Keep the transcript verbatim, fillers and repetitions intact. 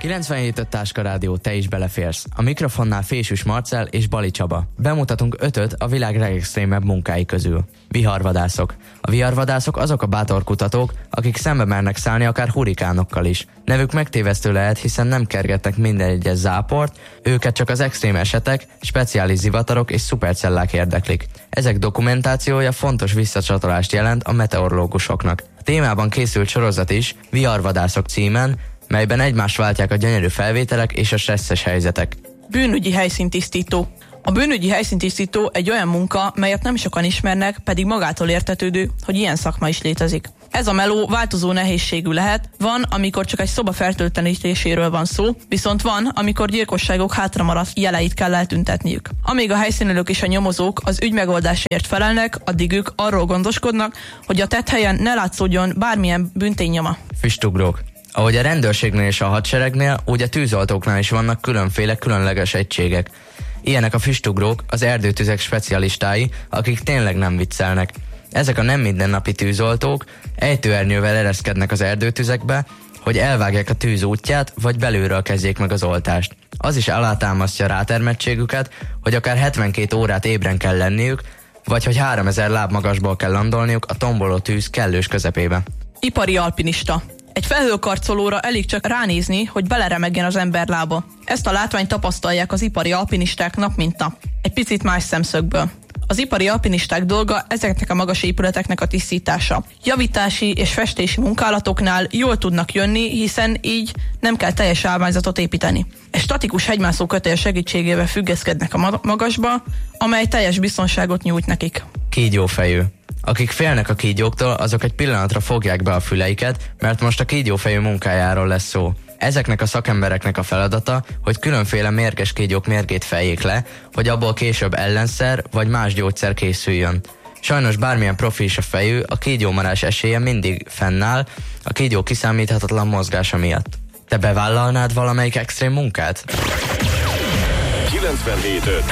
kilencvenhét öt Táska Rádió, te is beleférsz. A mikrofonnál Fésűs Marcell és Bali Csaba. Bemutatunk ötöt a világ legextrémebb munkái közül. Viharvadászok. A viharvadászok azok a bátor kutatók, akik szembe mernek szállni akár hurikánokkal is. Nevük megtévesztő lehet, hiszen nem kergetnek minden egyes záport, őket csak az extrém esetek, speciális zivatarok és szupercellák érdeklik. Ezek dokumentációja fontos visszacsatolást jelent a meteorológusoknak. A témában készült sorozat is, Viharvadászok címen, melyben egymást váltják a gyönyörű felvételek és a stresszes helyzetek. Bűnügyi helyszíntisztító. A bűnügyi helyszíntisztító egy olyan munka, melyet nem sokan ismernek, pedig magától értetődő, hogy ilyen szakma is létezik. Ez a meló változó nehézségű lehet, van, amikor csak egy szoba fertőtlenítéséről van szó, viszont van, amikor gyilkosságok hátramaradt jeleit kell eltüntetniük. Amíg a helyszínelők és a nyomozók az ügy megoldásért felelnek, addig ők arról gondoskodnak, hogy a tetthelyen ne látszódjon bármilyen bűnténynyoma. Füstugrók. Ahogy a rendőrségnél és a hadseregnél, úgy a tűzoltóknál is vannak különféle különleges egységek. Ilyenek a füstugrók, az erdőtüzek specialistái, akik tényleg nem viccelnek. Ezek a nem mindennapi tűzoltók ejtőernyővel ereszkednek az erdőtüzekbe, hogy elvágják a tűz útját, vagy belülről kezdjék meg az oltást. Az is alátámasztja rátermettségüket, hogy akár hetvenkét órát ébren kell lenniük, vagy hogy háromezer láb magasból kell landolniuk a tomboló tűz kellős közepébe. Ipari alpinista. Egy felhőkarcolóra elég csak ránézni, hogy beleremegjen az ember lába. Ezt a látványt tapasztalják az ipari alpinisták nap mint nap. Egy picit más szemszögből. Az ipari alpinisták dolga ezeknek a magas épületeknek a tisztítása. Javítási és festési munkálatoknál jól tudnak jönni, hiszen így nem kell teljes állványzatot építeni. Egy statikus hegymászó kötél segítségével függeszkednek a magasba, amely teljes biztonságot nyújt nekik. Kígyófejű. Akik félnek a kígyóktól, azok egy pillanatra fogják be a füleiket, mert most a kígyófejű munkájáról lesz szó. Ezeknek a szakembereknek a feladata, hogy különféle mérges kígyók mérgét feljék le, hogy abból később ellenszer vagy más gyógyszer készüljön. Sajnos bármilyen profi is a fejű, a kígyómarás esélye mindig fennáll, a kígyó kiszámíthatatlan mozgása miatt. Te bevállalnád valamelyik extrém munkát? kilencvenhét öt